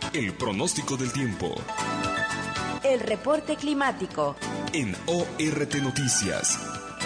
El pronóstico del tiempo. El reporte climático. En ORT Noticias.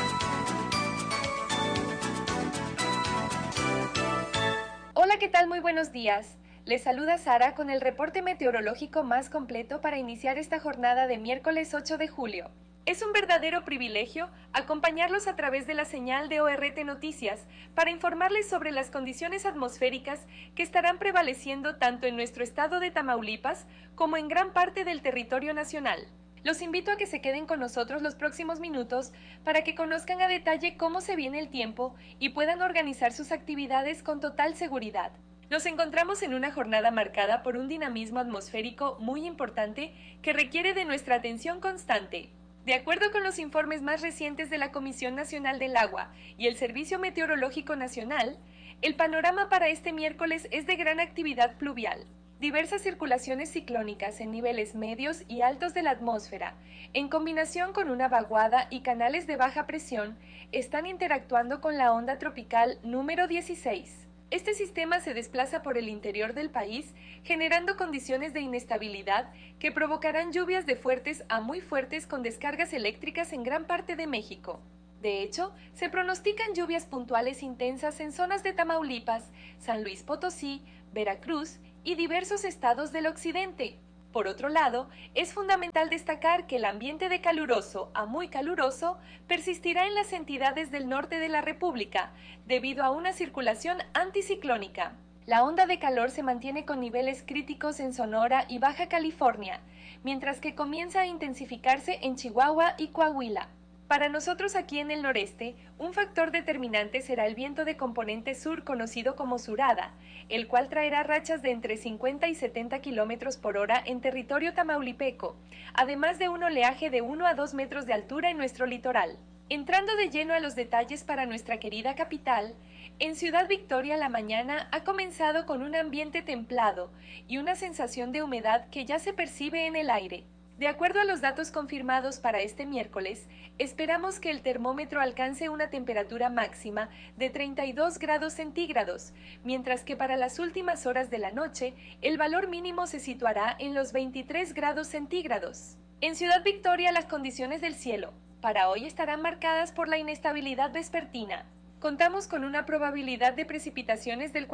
Hola, ¿qué tal? Muy buenos días. Les saluda Sara con el reporte meteorológico más completo para iniciar esta jornada de miércoles 8 de julio. Es un verdadero privilegio acompañarlos a través de la señal de ORT Noticias para informarles sobre las condiciones atmosféricas que estarán prevaleciendo tanto en nuestro estado de Tamaulipas como en gran parte del territorio nacional. Los invito a que se queden con nosotros los próximos minutos para que conozcan a detalle cómo se viene el tiempo y puedan organizar sus actividades con total seguridad. Nos encontramos en una jornada marcada por un dinamismo atmosférico muy importante que requiere de nuestra atención constante. De acuerdo con los informes más recientes de la Comisión Nacional del Agua y el Servicio Meteorológico Nacional, el panorama para este miércoles es de gran actividad pluvial. Diversas circulaciones ciclónicas en niveles medios y altos de la atmósfera, en combinación con una vaguada y canales de baja presión, están interactuando con la onda tropical número 16. Este sistema se desplaza por el interior del país, generando condiciones de inestabilidad que provocarán lluvias de fuertes a muy fuertes con descargas eléctricas en gran parte de México. De hecho, se pronostican lluvias puntuales intensas en zonas de Tamaulipas, San Luis Potosí, Veracruz y diversos estados del occidente. Por otro lado, es fundamental destacar que el ambiente de caluroso a muy caluroso persistirá en las entidades del norte de la República, debido a una circulación anticiclónica. La onda de calor se mantiene con niveles críticos en Sonora y Baja California, mientras que comienza a intensificarse en Chihuahua y Coahuila. Para nosotros aquí en el noreste, un factor determinante será el viento de componente sur conocido como surada, el cual traerá rachas de entre 50 y 70 km por hora en territorio tamaulipeco, además de un oleaje de 1 a 2 metros de altura en nuestro litoral. Entrando de lleno a los detalles para nuestra querida capital, en Ciudad Victoria la mañana ha comenzado con un ambiente templado y una sensación de humedad que ya se percibe en el aire. De acuerdo a los datos confirmados para este miércoles, esperamos que el termómetro alcance una temperatura máxima de 32 grados centígrados, mientras que para las últimas horas de la noche, el valor mínimo se situará en los 23 grados centígrados. En Ciudad Victoria, las condiciones del cielo para hoy estarán marcadas por la inestabilidad vespertina. Contamos con una probabilidad de precipitaciones del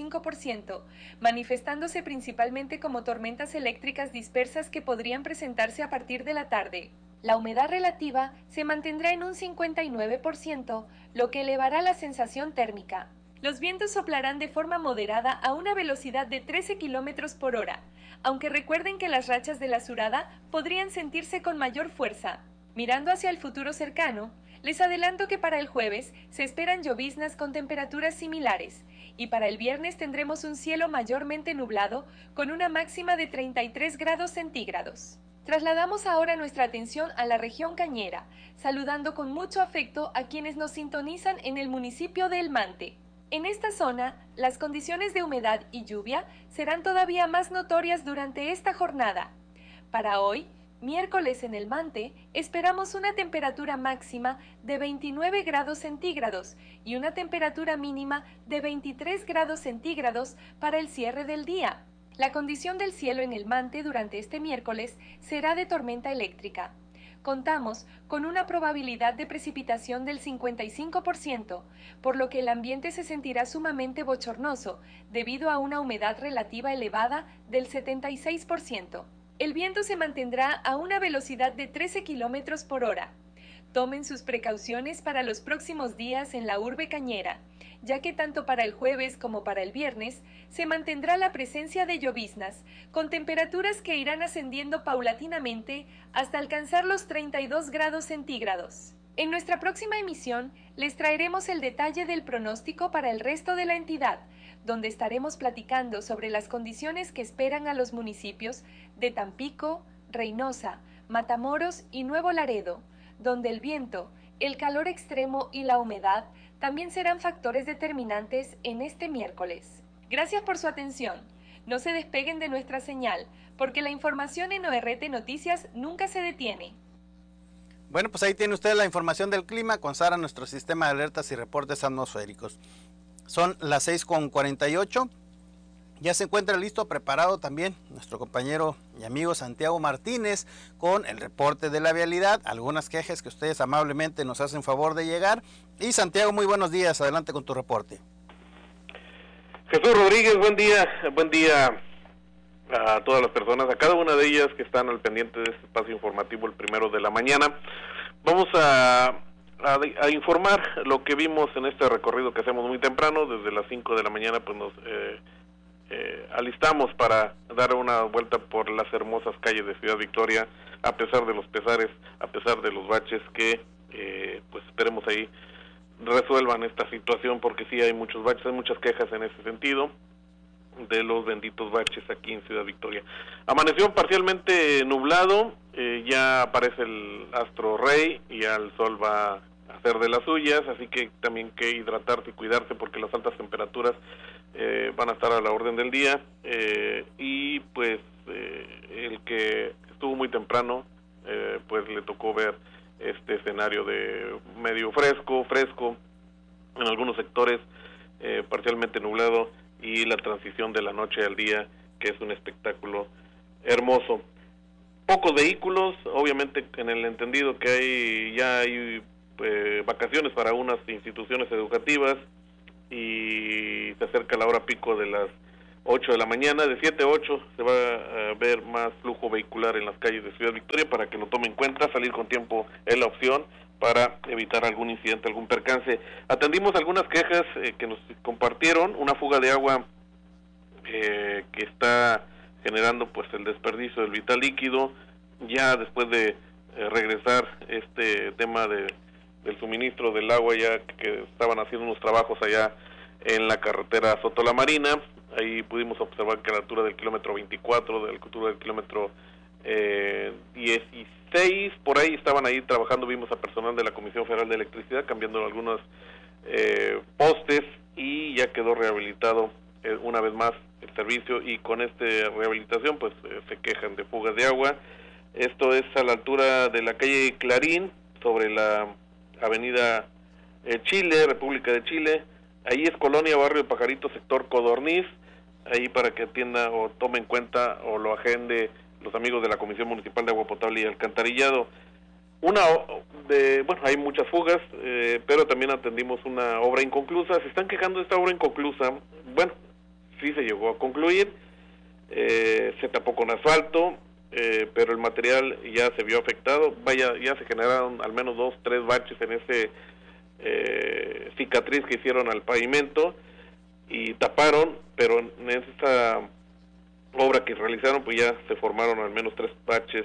45%, manifestándose principalmente como tormentas eléctricas dispersas que podrían presentarse a partir de la tarde. La humedad relativa se mantendrá en un 59%, lo que elevará la sensación térmica. Los vientos soplarán de forma moderada a una velocidad de 13 km por hora, aunque recuerden que las rachas de la surada podrían sentirse con mayor fuerza. Mirando hacia el futuro cercano, les adelanto que para el jueves se esperan lloviznas con temperaturas similares y para el viernes tendremos un cielo mayormente nublado con una máxima de 33 grados centígrados. Trasladamos ahora nuestra atención a la región cañera, saludando con mucho afecto a quienes nos sintonizan en el municipio de El Mante. En esta zona, las condiciones de humedad y lluvia serán todavía más notorias durante esta jornada. Para hoy, miércoles en El Mante, esperamos una temperatura máxima de 29 grados centígrados y una temperatura mínima de 23 grados centígrados para el cierre del día. La condición del cielo en El Mante durante este miércoles será de tormenta eléctrica. Contamos con una probabilidad de precipitación del 55%, por lo que el ambiente se sentirá sumamente bochornoso debido a una humedad relativa elevada del 76%. El viento se mantendrá a una velocidad de 13 km por hora. Tomen sus precauciones para los próximos días en la urbe cañera, ya que tanto para el jueves como para el viernes se mantendrá la presencia de lloviznas, con temperaturas que irán ascendiendo paulatinamente hasta alcanzar los 32 grados centígrados. En nuestra próxima emisión les traeremos el detalle del pronóstico para el resto de la entidad, donde estaremos platicando sobre las condiciones que esperan a los municipios de Tampico, Reynosa, Matamoros y Nuevo Laredo, donde el viento, el calor extremo y la humedad también serán factores determinantes en este miércoles. Gracias por su atención. No se despeguen de nuestra señal, porque la información en ORT Noticias nunca se detiene. Bueno, pues ahí tiene usted la información del clima con Sara, nuestro sistema de alertas y reportes atmosféricos. Son las 6:48. Ya se encuentra listo, preparado también nuestro compañero y amigo Santiago Martínez con el reporte de la vialidad, algunas quejas que ustedes amablemente nos hacen favor de llegar. Y Santiago, muy buenos días, adelante con tu reporte. Jesús Rodríguez, buen día a todas las personas, a cada una de ellas que están al pendiente de este espacio informativo el primero de la mañana. Vamos a informar lo que vimos en este recorrido que hacemos muy temprano, desde las 5 de la mañana pues nos alistamos para dar una vuelta por las hermosas calles de Ciudad Victoria, a pesar de los pesares, a pesar de los baches que pues esperemos ahí resuelvan esta situación, porque sí hay muchos baches, hay muchas quejas en ese sentido de los benditos baches aquí en Ciudad Victoria. Amaneció parcialmente nublado, ya aparece el astro rey y ya el sol va a hacer de las suyas, así que también que hidratarse y cuidarse porque las altas temperaturas van a estar a la orden del día, y pues el que estuvo muy temprano pues le tocó ver este escenario de medio fresco en algunos sectores, parcialmente nublado, y la transición de la noche al día, que es un espectáculo hermoso. Pocos vehículos, obviamente en el entendido que ya hay vacaciones para unas instituciones educativas, y se acerca la hora pico de las 8 de la mañana, de 7 a 8 se va a ver más flujo vehicular en las calles de Ciudad Victoria, para que lo tomen en cuenta, salir con tiempo es la opción para evitar algún incidente, algún percance. Atendimos algunas quejas que nos compartieron, una fuga de agua que está generando pues el desperdicio del vital líquido, ya después de regresar este tema del suministro del agua, ya que estaban haciendo unos trabajos allá en la carretera Soto La Marina. Ahí pudimos observar que a la altura del kilómetro 24, de la altura del kilómetro 16, por ahí estaban ahí trabajando, vimos a personal de la Comisión Federal de Electricidad cambiando algunos postes, y ya quedó rehabilitado una vez más el servicio, y con esta rehabilitación pues se quejan de fugas de agua. Esto es a la altura de la calle Clarín, sobre la avenida Chile, República de Chile. Ahí es Colonia Barrio de Pajarito, sector Codorniz, ahí para que atienda o tome en cuenta o lo agende los amigos de la Comisión Municipal de Agua Potable y Alcantarillado. Hay muchas fugas, pero también atendimos una obra inconclusa. Se están quejando de esta obra inconclusa. Bueno, sí se llegó a concluir, se tapó con asfalto, pero el material ya se vio afectado. Ya se generaron al menos 2-3 baches en ese cicatriz que hicieron al pavimento y taparon, pero en esta obra que realizaron pues ya se formaron al menos 3 baches.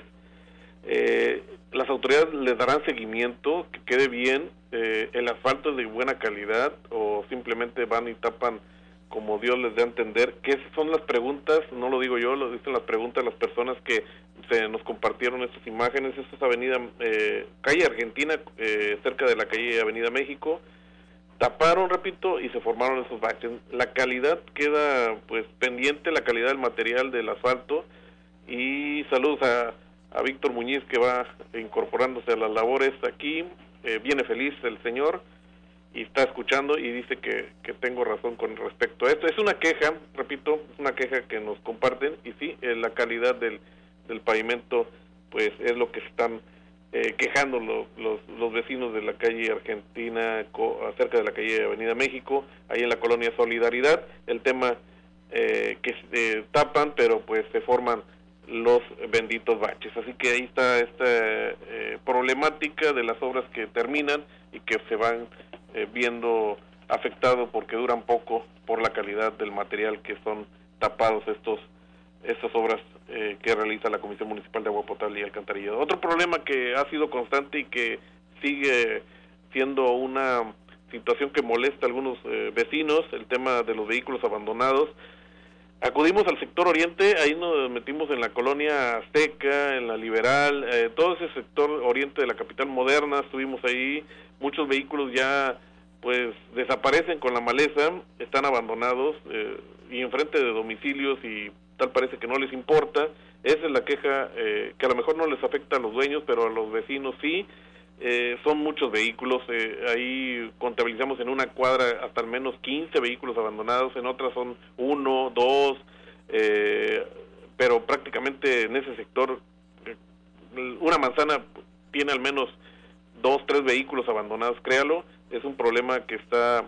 Las autoridades les darán seguimiento, que quede bien, el asfalto es de buena calidad, o simplemente van y tapan como Dios les dé a entender. Que esas son las preguntas, no lo digo yo, lo dicen las preguntas las personas que nos compartieron estas imágenes. Esta es avenida calle Argentina, cerca de la calle Avenida México. Taparon, repito, y se formaron esos baches. La calidad queda pues pendiente, la calidad del material del asfalto. Y saludos a Víctor Muñiz, que va incorporándose a las labores aquí. Viene feliz el señor y está escuchando y dice que tengo razón con respecto a esto. Es una queja, repito, es una queja que nos comparten, y sí, la calidad del pavimento pues es lo que están quejando los vecinos de la calle Argentina, cerca de la calle Avenida México, ahí en la colonia Solidaridad. El tema que se tapan, pero pues se forman los benditos baches. Así que ahí está esta problemática de las obras que terminan y que se van viendo afectado porque duran poco por la calidad del material que son tapados estas obras que realiza la Comisión Municipal de Agua Potable y Alcantarillado. Otro problema que ha sido constante y que sigue siendo una situación que molesta a algunos vecinos, el tema de los vehículos abandonados. Acudimos al sector oriente, ahí nos metimos en la colonia Azteca, en la Liberal, todo ese sector oriente de la capital moderna, estuvimos ahí. Muchos vehículos ya pues desaparecen con la maleza, están abandonados y enfrente de domicilios, y tal parece que no les importa. Esa es la queja, que a lo mejor no les afecta a los dueños, pero a los vecinos sí. son muchos vehículos, ahí contabilizamos en una cuadra hasta al menos 15 vehículos abandonados, en otras son 1, 2, pero prácticamente en ese sector una manzana tiene al menos 2, 3 vehículos abandonados, créalo, es un problema que está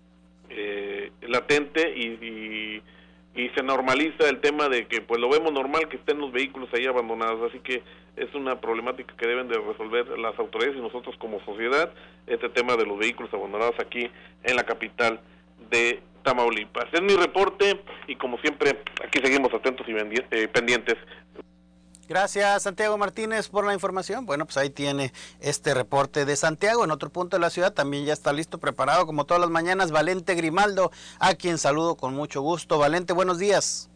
latente y se normaliza el tema de que pues lo vemos normal que estén los vehículos ahí abandonados, así que es una problemática que deben de resolver las autoridades y nosotros como sociedad, este tema de los vehículos abandonados aquí en la capital de Tamaulipas. Es mi reporte y como siempre aquí seguimos atentos y pendientes. Gracias, Santiago Martínez, por la información. Bueno, pues ahí tiene este reporte de Santiago. En otro punto de la ciudad también ya está listo, preparado, como todas las mañanas, Valente Grimaldo, a quien saludo con mucho gusto. Valente, buenos días.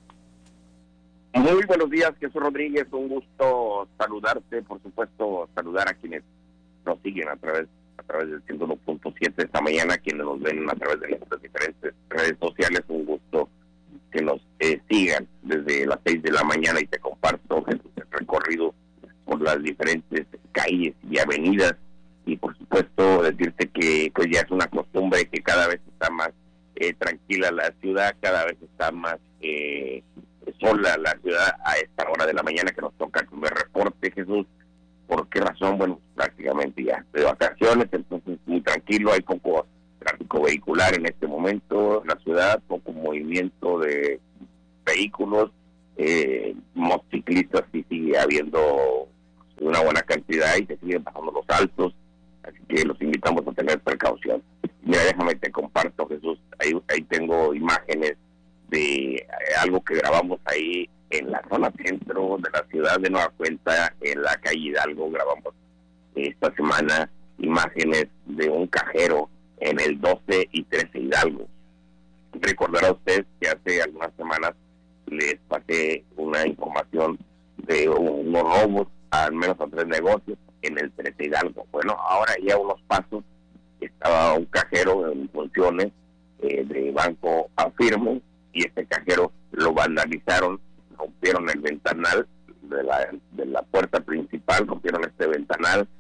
Muy buenos días, Jesús Rodríguez. Un gusto saludarte, por supuesto, saludar a quienes nos siguen a través del 101.7 esta mañana, quienes nos ven a través de nuestras diferentes redes sociales. Un gusto que nos sigan desde las 6 de la mañana y te comparto el recorrido por las diferentes calles y avenidas y por supuesto decirte que pues ya es una costumbre que cada vez está más tranquila la ciudad, cada vez está más sola la ciudad a esta hora de la mañana que nos toca el primer reporte, Jesús. ¿Por qué razón? Bueno, prácticamente ya de vacaciones, entonces muy tranquilo, hay poco tráfico vehicular en este momento en la ciudad, poco movimiento de vehículos, motociclistas sí sigue habiendo una buena cantidad y se siguen bajando los altos, así que los invitamos a tener precaución. Mira, déjame te comparto, Jesús, ahí tengo imágenes de algo que grabamos ahí en la zona centro de la ciudad de Nueva Cuenta, en la calle Hidalgo. Grabamos esta semana imágenes de un cajero en el 12 y 13 Hidalgo. Recordará usted que hace algunas semanas les pasé una información de unos robos, al menos a 3 negocios, en el 13 Hidalgo. Bueno, ahora ya unos pasos, estaba un cajero en funciones de Banco Afirme, y este cajero lo vandalizaron, rompieron el ventanal de la puerta principal, rompieron este ventanal,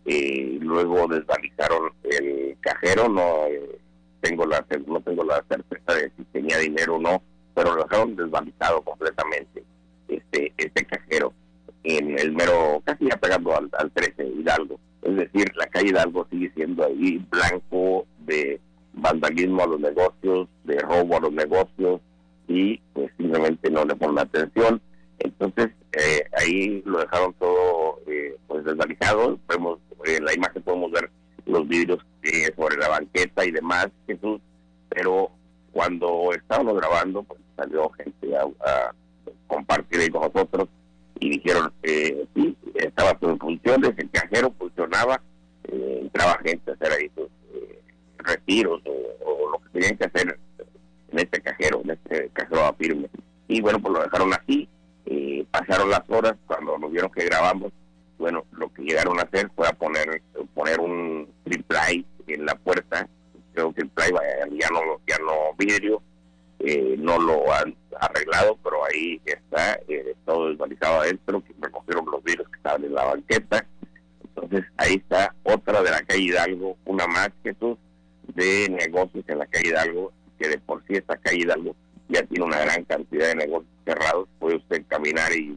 luego desvalijaron el cajero. No tengo la certeza de si tenía dinero o no, pero lo dejaron desvalizado completamente este cajero en el mero, casi ya pegando al 13 Hidalgo. Es decir, la calle Hidalgo sigue siendo ahí blanco de vandalismo a los negocios, de robo a los negocios, y pues simplemente no le ponen atención. Entonces ahí lo dejaron todo pues desvalijado. Vemos en la imagen, podemos ver los vidrios sobre la banqueta y demás, Jesús, pero cuando estábamos grabando pues salió gente a compartir ahí con nosotros y dijeron sí, estaba todo en funciones, el cajero funcionaba, entraba gente a hacer ahí sus retiros o lo que tenían que hacer en este cajero Afirme. Y bueno, pues lo dejaron así. Pasaron las horas, cuando nos vieron que grabamos, bueno, lo que llegaron a hacer fue a poner un triple en la puerta. Creo que el triple ya no vidrio, no lo han arreglado, pero ahí está todo desvalijado adentro, que recogieron los vidrios que estaban en la banqueta. Entonces ahí está otra de la calle Hidalgo, una más, Jesús, de negocios en la calle Hidalgo, que de por sí esta calle Hidalgo ya tiene una gran cantidad de negocios cerrados. Puede usted caminar y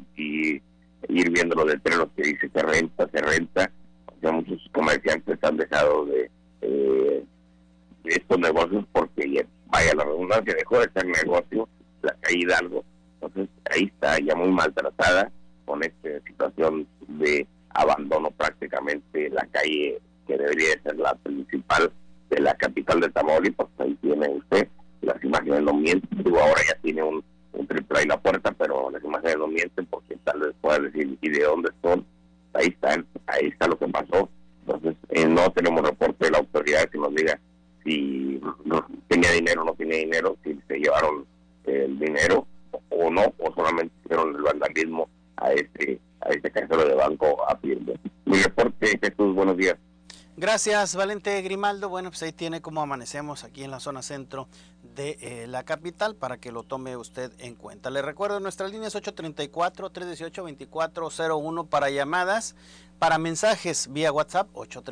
ir viendo los letreros que dice se renta. O sea, muchos comerciantes han dejado de estos negocios porque, vaya la redundancia, dejó de ser negocio la calle Hidalgo. Entonces ahí está ya muy maltratada, con esta situación de abandono prácticamente la calle que debería ser la principal de la capital de Tamaulipas. Ahí tiene usted, las imágenes no mienten. Digo, ahora ya tiene un triple en la puerta, pero las imágenes no mienten, porque tal vez pueda decir, ¿y de dónde son? Ahí está lo que pasó. Entonces no tenemos reporte de la autoridad que nos diga si tenía dinero o no tenía dinero, si se llevaron el dinero o no, o solamente hicieron el vandalismo a este cajero de Banco Afirme. Mi reporte, Jesús, buenos días. Gracias, Valente Grimaldo. Bueno, pues ahí tiene cómo amanecemos aquí en la zona centro de la capital, para que lo tome usted en cuenta. Le recuerdo, nuestra línea es 834-318-2401 para llamadas, para mensajes vía WhatsApp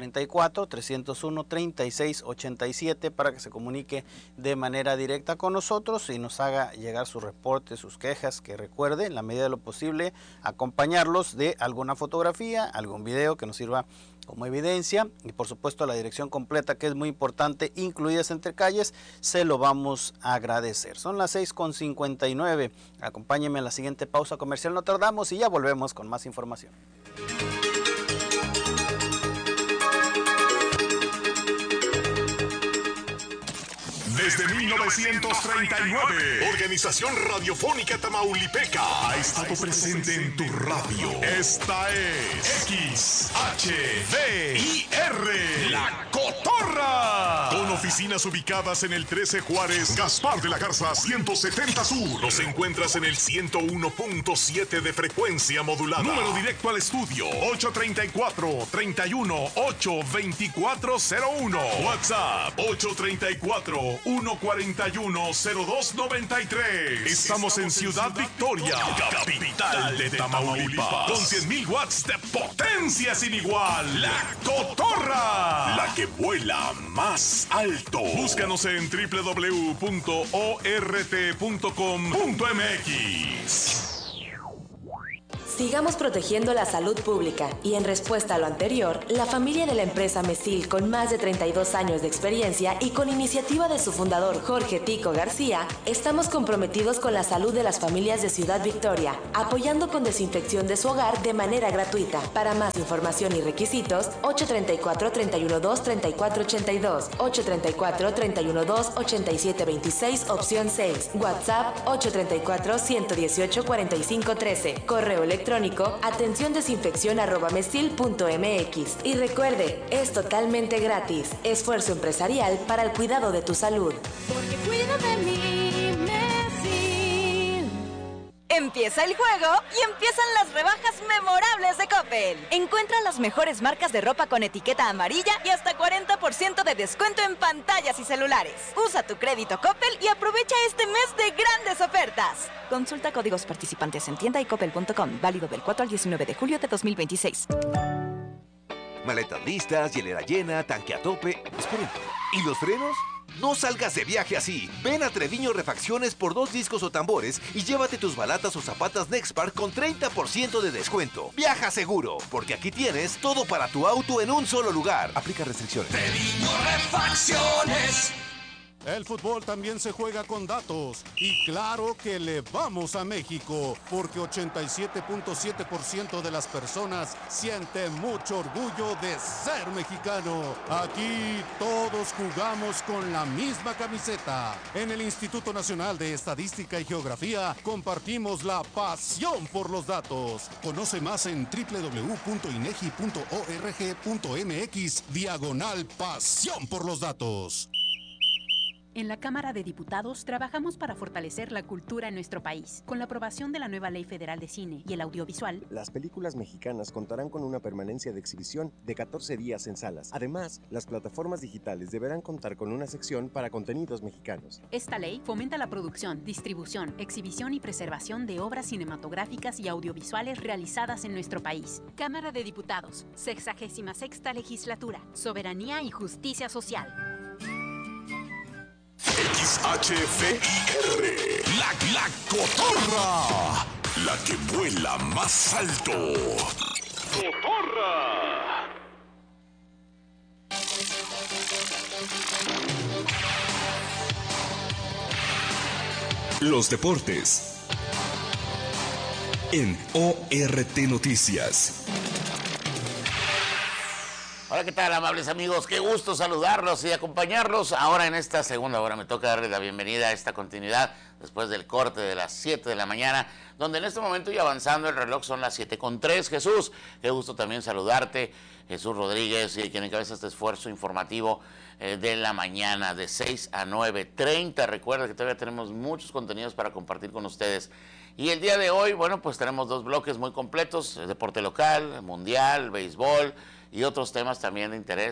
834-301-3687 para que se comunique de manera directa con nosotros y nos haga llegar sus reportes, sus quejas, que recuerde, en la medida de lo posible, acompañarlos de alguna fotografía, algún video que nos sirva como evidencia, y por supuesto la dirección completa, que es muy importante, incluidas entre calles, se lo vamos a agradecer. Son las 6:59. Acompáñenme a la siguiente pausa comercial, no tardamos y ya volvemos con más información. Desde 1939, Organización Radiofónica Tamaulipeca ha estado presente en tu radio. Esta es XHVIR, La Cotorra. Con oficinas ubicadas en el 13 Juárez, Gaspar de la Garza 170 Sur. Nos encuentras en el 101.7 de frecuencia modulada. Número directo al estudio 834-318-2401. WhatsApp 834-141-0293. Estamos en Ciudad Victoria, capital de Tamaulipas, con 100,000 watts de potencia sin igual. La Cotorra, la que vuela más alto. Búscanos en www.ort.com.mx. Sigamos protegiendo la salud pública y en respuesta a lo anterior, la familia de la empresa Mesil, con más de 32 años de experiencia y con iniciativa de su fundador Jorge Tico García, estamos comprometidos con la salud de las familias de Ciudad Victoria, apoyando con desinfección de su hogar de manera gratuita. Para más información y requisitos, 834-312-3482, 834-312-8726, opción 6, WhatsApp 834-118-4513, correo electrónico atenciondesinfeccion@mesil.mx. Y recuerde, es totalmente gratis. Esfuerzo empresarial para el cuidado de tu salud. Porque cuida de mí, Mesil. Empieza el juego y empiezan las rebajas memorables de Coppel. Encuentra las mejores marcas de ropa con etiqueta amarilla y hasta 40% de descuento en pantallas y celulares. Usa tu crédito Coppel y aprovecha este mes de grandes ofertas. Consulta códigos participantes en tienda y coppel.com. Válido del 4 al 19 de julio de 2026. Maletas listas, hielera llena, tanque a tope. Esperen, ¿y los frenos? No salgas de viaje así. Ven a Treviño Refacciones por 2 discos o tambores y llévate tus balatas o zapatas Nexpart con 30% de descuento. Viaja seguro, porque aquí tienes todo para tu auto en un solo lugar. Aplica restricciones. Treviño Refacciones. El fútbol también se juega con datos y claro que le vamos a México porque 87.7% de las personas sienten mucho orgullo de ser mexicano. Aquí todos jugamos con la misma camiseta. En el Instituto Nacional de Estadística y Geografía compartimos la pasión por los datos. Conoce más en www.inegi.org.mx/pasión por los datos. En la Cámara de Diputados trabajamos para fortalecer la cultura en nuestro país. Con la aprobación de la nueva Ley Federal de Cine y el Audiovisual, las películas mexicanas contarán con una permanencia de exhibición de 14 días en salas. Además, las plataformas digitales deberán contar con una sección para contenidos mexicanos. Esta ley fomenta la producción, distribución, exhibición y preservación de obras cinematográficas y audiovisuales realizadas en nuestro país. Cámara de Diputados, 66ª Legislatura, Soberanía y Justicia Social. XHVIR, la Cotorra, la que vuela más alto. Cotorra. Los deportes en ORT Noticias. Hola, ¿qué tal, amables amigos? Qué gusto saludarlos y acompañarlos. Ahora en esta segunda hora me toca darles la bienvenida a esta continuidad después del corte de las 7 de la mañana, donde en este momento y avanzando el reloj son las 7:03. Jesús, qué gusto también saludarte. Jesús Rodríguez, quien encabeza este esfuerzo informativo de la mañana de 6 a 9:30. Recuerda que todavía tenemos muchos contenidos para compartir con ustedes. Y el día de hoy, bueno, pues tenemos 2 bloques muy completos: deporte local, mundial, béisbol y otros temas también de interés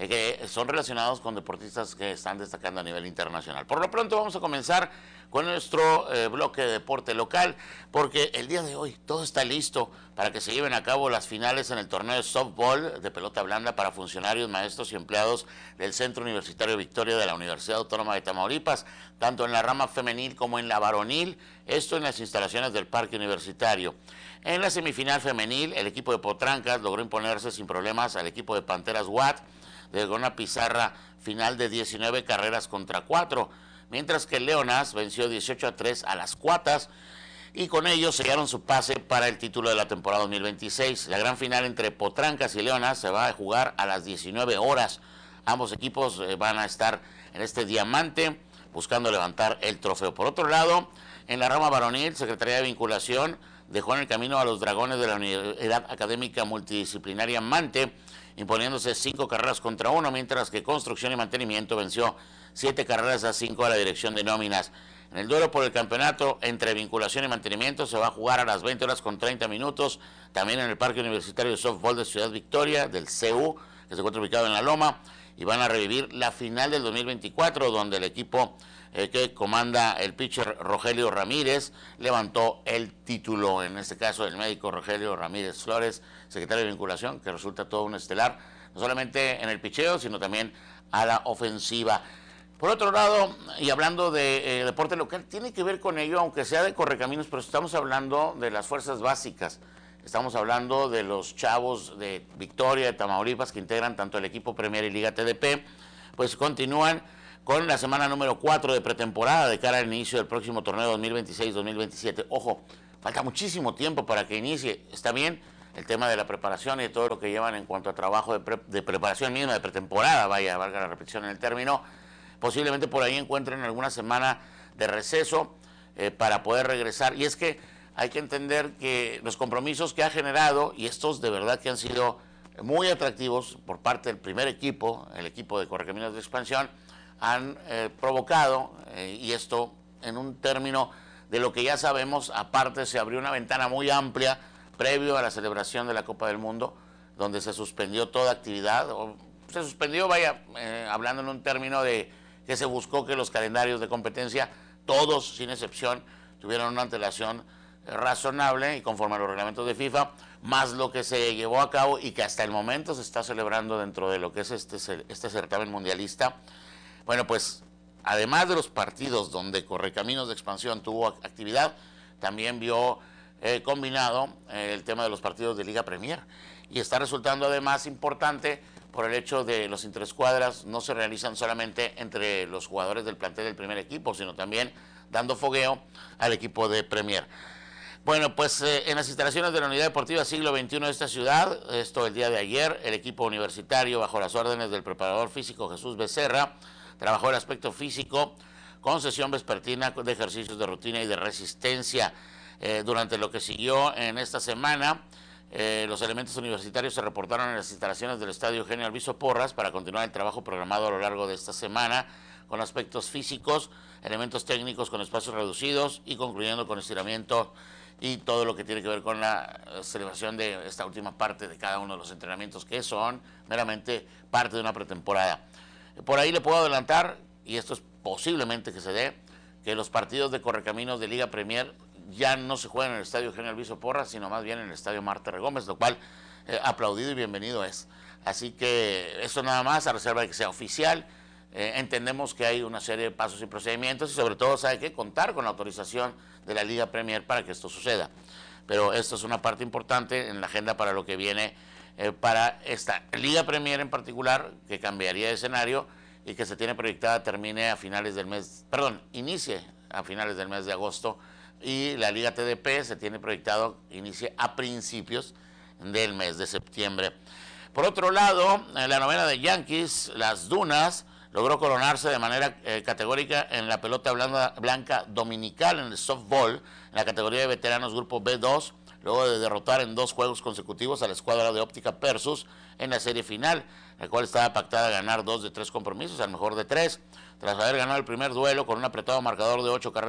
que son relacionados con deportistas que están destacando a nivel internacional. Por lo pronto vamos a comenzar con nuestro bloque de deporte local, porque el día de hoy todo está listo para que se lleven a cabo las finales en el torneo de softball de pelota blanda para funcionarios, maestros y empleados del Centro Universitario Victoria de la Universidad Autónoma de Tamaulipas, tanto en la rama femenil como en la varonil, esto en las instalaciones del Parque Universitario. En la semifinal femenil, el equipo de Potrancas logró imponerse sin problemas al equipo de Panteras Watt, de una pizarra final de 19 carreras contra 4, mientras que Leonas venció 18-3 a las Cuatas y con ello sellaron su pase para el título de la temporada 2026. La gran final entre Potrancas y Leonas se va a jugar a las 19 horas. Ambos equipos van a estar en este diamante buscando levantar el trofeo. Por otro lado, en la rama varonil, Secretaría de Vinculación dejó en el camino a los Dragones de la Unidad Académica Multidisciplinaria Mante, imponiéndose 5 carreras contra 1, mientras que Construcción y Mantenimiento venció 7 carreras a 5 a la Dirección de Nóminas. En el duelo por el campeonato entre Vinculación y Mantenimiento se va a jugar a las 20 horas con 30 minutos, también en el Parque Universitario de Softball de Ciudad Victoria, del CU, que se encuentra ubicado en La Loma, y van a revivir la final del 2024, donde el equipo que comanda el pitcher Rogelio Ramírez levantó el título, en este caso el médico Rogelio Ramírez Flores, secretario de Vinculación, que resulta todo un estelar, no solamente en el picheo, sino también a la ofensiva. Por otro lado, y hablando de deporte local, tiene que ver con ello, aunque sea de correcaminos, pero estamos hablando de las fuerzas básicas. Estamos hablando de los chavos de Victoria, de Tamaulipas, que integran tanto el equipo Premier y Liga TDP, pues continúan con la semana número 4 de pretemporada de cara al inicio del próximo torneo 2026-2027. Ojo, falta muchísimo tiempo para que inicie. Está bien el tema de la preparación y de todo lo que llevan en cuanto a trabajo de preparación misma, de pretemporada, vaya, valga la repetición en el término. Posiblemente por ahí encuentren alguna semana de receso para poder regresar. Y es que hay que entender que los compromisos que ha generado, y estos de verdad que han sido muy atractivos por parte del primer equipo, el equipo de Correcaminos de Expansión, han provocado, y esto en un término de lo que ya sabemos, aparte se abrió una ventana muy amplia previo a la celebración de la Copa del Mundo, donde se suspendió toda actividad, o se suspendió, vaya, hablando en un término de que se buscó que los calendarios de competencia, todos sin excepción, tuvieran una antelación razonable y conforme a los reglamentos de FIFA, más lo que se llevó a cabo y que hasta el momento se está celebrando dentro de lo que es este certamen mundialista. Bueno, pues además de los partidos donde Correcaminos de Expansión tuvo actividad, también vio combinado el tema de los partidos de Liga Premier, y está resultando además importante por el hecho de los interescuadras no se realizan solamente entre los jugadores del plantel del primer equipo, sino también dando fogueo al equipo de Premier. Bueno, pues en las instalaciones de la Unidad Deportiva Siglo XXI de esta ciudad, esto el día de ayer, el equipo universitario, bajo las órdenes del preparador físico Jesús Becerra, trabajó el aspecto físico con sesión vespertina de ejercicios de rutina y de resistencia. Durante lo que siguió en esta semana, los elementos universitarios se reportaron en las instalaciones del Estadio Eugenio Alviso Porras para continuar el trabajo programado a lo largo de esta semana con aspectos físicos, elementos técnicos con espacios reducidos y concluyendo con estiramiento y todo lo que tiene que ver con la celebración de esta última parte de cada uno de los entrenamientos, que son meramente parte de una pretemporada. Por ahí le puedo adelantar, y esto es posiblemente que se dé, que los partidos de Correcaminos de Liga Premier ya no se juegan en el Estadio Eugenio Alviso Porras, sino más bien en el Estadio Marta R. Gómez, lo cual aplaudido y bienvenido es. Así que eso nada más, a reserva de que sea oficial. Entendemos que hay una serie de pasos y procedimientos y sobre todo hay que contar con la autorización de la Liga Premier para que esto suceda. Pero esto es una parte importante en la agenda para lo que viene para esta Liga Premier en particular, que cambiaría de escenario y que se tiene proyectada termine a finales del mes, inicie a finales del mes de agosto, y la Liga TDP se tiene proyectado inicie a principios del mes de septiembre. Por otro lado, en la novena de Yankees, las Dunas logró coronarse de manera categórica en la pelota blanca dominical en el softball, en la categoría de veteranos grupo B2, luego de derrotar en 2 juegos consecutivos a la escuadra de Óptica Persus en la serie final, la cual estaba pactada a ganar 2 de 3 compromisos, al mejor de 3. Tras haber ganado el primer duelo con un apretado marcador de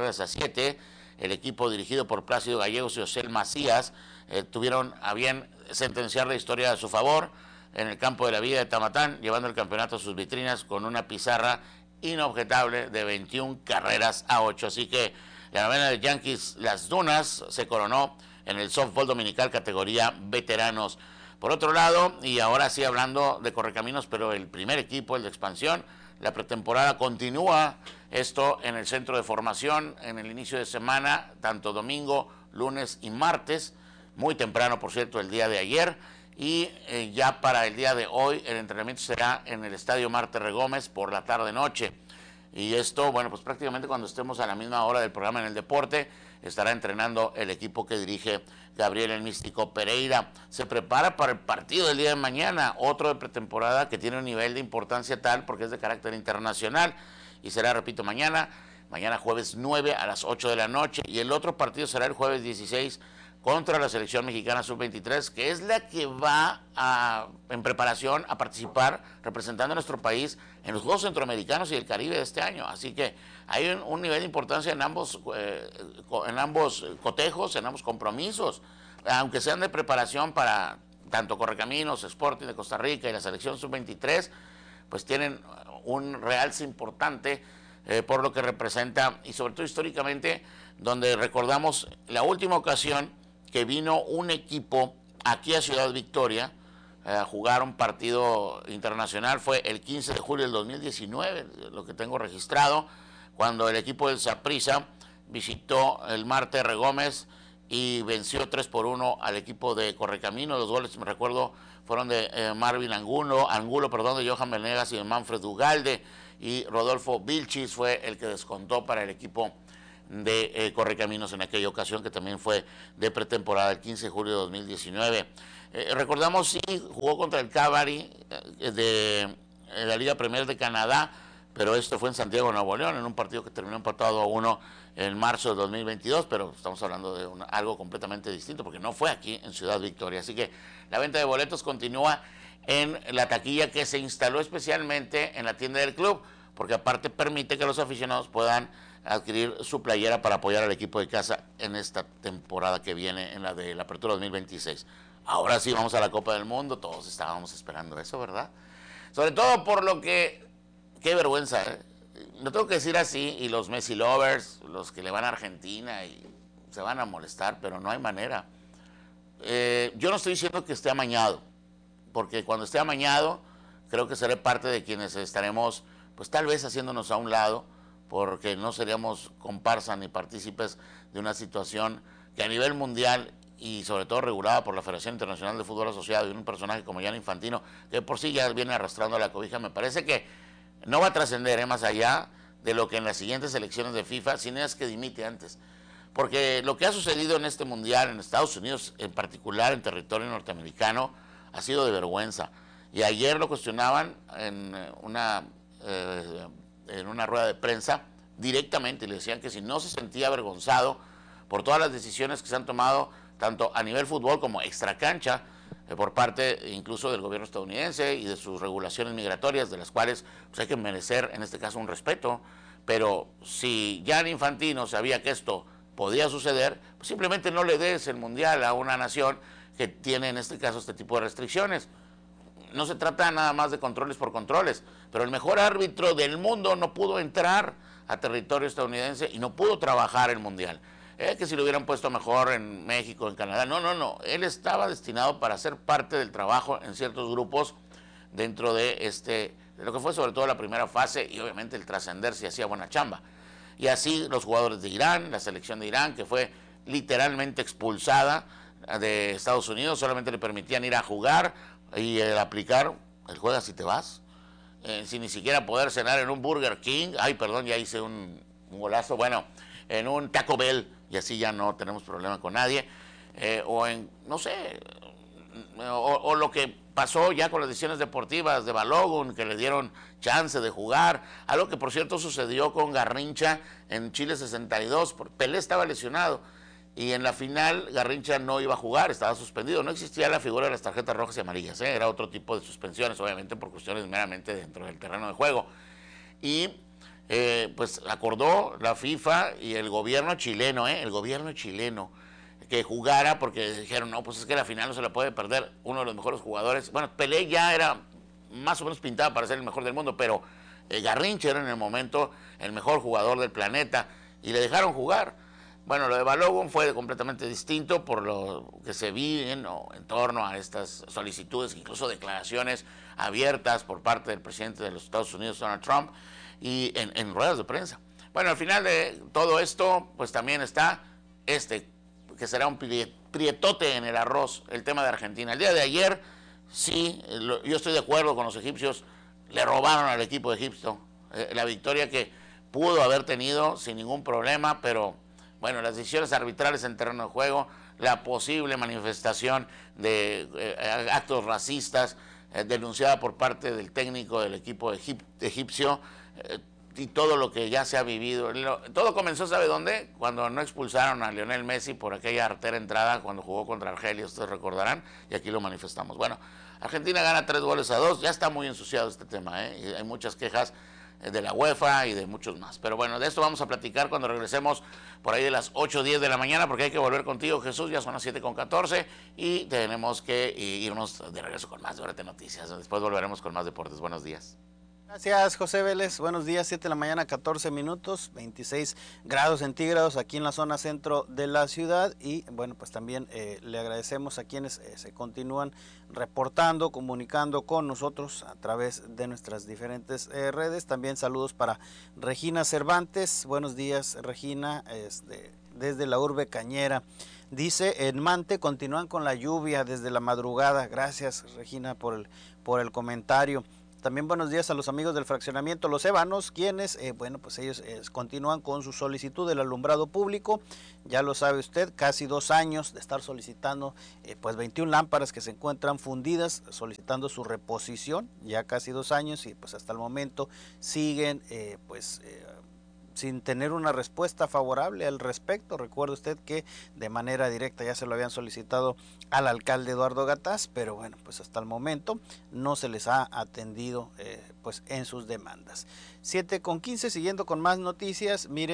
8-7, el equipo dirigido por Plácido Gallegos y Osel Macías tuvieron a bien sentenciar la historia a su favor, en el campo de la Villa de Tamatán, llevando el campeonato a sus vitrinas con una pizarra inobjetable de 21 carreras a 8. Así que la novena de Yankees Las Dunas se coronó en el softball dominical categoría veteranos. Por otro lado, y ahora sí hablando de Correcaminos, pero el primer equipo, el de expansión, la pretemporada continúa, esto en el centro de formación, en el inicio de semana, tanto domingo, lunes y martes, muy temprano, por cierto, el día de ayer, y ya para el día de hoy el entrenamiento será en el Estadio Marte Regómez por la tarde-noche. Y esto, bueno, pues prácticamente cuando estemos a la misma hora del programa en el deporte, estará entrenando el equipo que dirige Gabriel el Místico Pereira. Se prepara para el partido del día de mañana, otro de pretemporada que tiene un nivel de importancia tal porque es de carácter internacional. Y será, repito, mañana jueves 9 a las 8 de la noche. Y el otro partido será el jueves 16 contra la selección mexicana sub-23, que es la que va en preparación a participar representando a nuestro país en los Juegos Centroamericanos y del Caribe de este año. Así que hay un nivel de importancia en ambos cotejos, en ambos compromisos, aunque sean de preparación para tanto Correcaminos, Sporting de Costa Rica y la selección sub-23, pues tienen un realce importante por lo que representa, y sobre todo históricamente, donde recordamos la última ocasión que vino un equipo aquí a Ciudad Victoria a jugar un partido internacional, fue el 15 de julio del 2019, lo que tengo registrado, cuando el equipo del Saprissa visitó el Marte Regómez y venció 3-1 al equipo de Correcaminos. Los goles, me recuerdo, fueron de Marvin Angulo, de Johan Venegas y de Manfred Ugalde, y Rodolfo Vilchis fue el que descontó para el equipo de Correcaminos en aquella ocasión, que también fue de pretemporada el 15 de julio de 2019. Recordamos, sí, jugó contra el Cavalry de la Liga Premier de Canadá, pero esto fue en Santiago, Nuevo León, en un partido que terminó empatado a 1 en marzo de 2022, pero estamos hablando de algo completamente distinto, porque no fue aquí en Ciudad Victoria. Así que la venta de boletos continúa en la taquilla que se instaló especialmente en la tienda del club, porque aparte permite que los aficionados puedan adquirir su playera para apoyar al equipo de casa en esta temporada que viene, en la de la Apertura 2026. Ahora sí vamos a la Copa del Mundo, todos estábamos esperando eso, ¿verdad? Sobre todo por lo que, qué vergüenza, ¿eh? Lo tengo que decir así, y los Messi lovers, los que le van a Argentina y se van a molestar, pero no hay manera. Yo no estoy diciendo que esté amañado, porque cuando esté amañado, creo que seré parte de quienes estaremos, pues tal vez haciéndonos a un lado, porque no seríamos comparsa ni partícipes de una situación que a nivel mundial y sobre todo regulada por la Federación Internacional de Fútbol Asociado y un personaje como Gianni Infantino, que por sí ya viene arrastrando la cobija, me parece que no va a trascender más allá de lo que en las siguientes elecciones de FIFA, si no es que dimite antes. Porque lo que ha sucedido en este mundial, en Estados Unidos, en particular en territorio norteamericano, ha sido de vergüenza. Y ayer lo cuestionaban en una rueda de prensa directamente, y le decían que si no se sentía avergonzado por todas las decisiones que se han tomado, tanto a nivel fútbol como extracancha, por parte incluso del gobierno estadounidense y de sus regulaciones migratorias, de las cuales pues, hay que merecer en este caso un respeto. Pero si Gianni Infantino sabía que esto podía suceder, pues simplemente no le des el mundial a una nación que tiene en este caso este tipo de restricciones. No se trata nada más de controles por controles, pero el mejor árbitro del mundo no pudo entrar a territorio estadounidense y no pudo trabajar el mundial. Que si lo hubieran puesto mejor en México, en Canadá, no, él estaba destinado para ser parte del trabajo en ciertos grupos dentro de lo que fue sobre todo la primera fase, y obviamente el trascender si hacía buena chamba. Y así los jugadores de Irán, la selección de Irán, que fue literalmente expulsada de Estados Unidos, solamente le permitían ir a jugar y aplicar el juega si te vas, sin ni siquiera poder cenar en un Burger King, ya hice un golazo, bueno, en un Taco Bell, y así ya no tenemos problema con nadie, o en, no sé, o lo que pasó ya con las decisiones deportivas de Balogun, que le dieron chance de jugar, algo que por cierto sucedió con Garrincha en Chile 62, Pelé estaba lesionado, y en la final Garrincha no iba a jugar, estaba suspendido, no existía la figura de las tarjetas rojas y amarillas, era otro tipo de suspensiones, obviamente por cuestiones meramente dentro del terreno de juego, y pues acordó la FIFA y el gobierno chileno, que jugara, porque dijeron, no, pues es que la final no se la puede perder uno de los mejores jugadores. Bueno, Pelé ya era más o menos pintado para ser el mejor del mundo, pero Garrincha era en el momento el mejor jugador del planeta y le dejaron jugar. Bueno, lo de Balogun fue completamente distinto por lo que se vino en torno a estas solicitudes, incluso declaraciones abiertas por parte del presidente de los Estados Unidos, Donald Trump, y en ruedas de prensa. Bueno, al final de todo esto, pues también está que será un prietote en el arroz, el tema de Argentina. El día de ayer, sí, yo estoy de acuerdo con los egipcios, le robaron al equipo de Egipto la victoria que pudo haber tenido sin ningún problema, pero bueno, las decisiones arbitrales en terreno de juego, la posible manifestación de actos racistas denunciada por parte del técnico del equipo egipcio, y todo lo que ya se ha vivido. Todo comenzó, ¿sabe dónde? Cuando no expulsaron a Lionel Messi por aquella artera entrada cuando jugó contra Argelia, ustedes recordarán, y aquí lo manifestamos. Bueno, Argentina gana 3-2, ya está muy ensuciado este tema, y hay muchas quejas de la UEFA y de muchos más. Pero bueno, de esto vamos a platicar cuando regresemos por ahí de las 8:10 de la mañana, porque hay que volver contigo, Jesús, ya son las 7:14 y tenemos que irnos de regreso con más de Hora de Noticias. Después volveremos con más deportes. Buenos días. Gracias, José Vélez. Buenos días, 7 de la mañana, 14 minutos, 26 grados centígrados aquí en la zona centro de la ciudad. Y bueno, pues también le agradecemos a quienes se continúan reportando, comunicando con nosotros a través de nuestras diferentes redes. También saludos para Regina Cervantes. Buenos días, Regina, desde la urbe cañera. Dice, en Mante continúan con la lluvia desde la madrugada. Gracias, Regina, por el comentario. También buenos días a los amigos del fraccionamiento Los Ébanos, quienes, bueno, pues ellos continúan con su solicitud del alumbrado público. Ya lo sabe usted, casi 2 años de estar solicitando, pues 21 lámparas que se encuentran fundidas, solicitando su reposición, ya casi 2 años, y pues hasta el momento siguen, sin tener una respuesta favorable al respecto. Recuerde usted que de manera directa ya se lo habían solicitado al alcalde Eduardo Gataz, pero bueno, pues hasta el momento no se les ha atendido pues en sus demandas. 7:15, siguiendo con más noticias, mire.